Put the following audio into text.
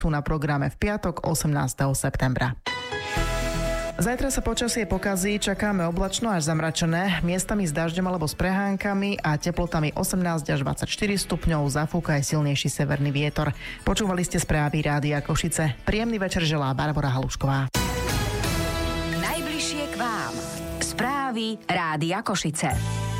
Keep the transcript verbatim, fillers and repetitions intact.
tu na programe v piatok osemnásteho septembra. Zajtra sa počasie pokazí, čakáme oblačno až zamračené, miestami s dažďom alebo s prehánkami a teplotami osemnásť až dvadsaťštyri stupňov, zafúka aj silnejší severný vietor. Počúvali ste správy Rádia Košice. Príjemný večer želá Barbora Halušková. Najbližšie k vám. Správy Rádia Košice.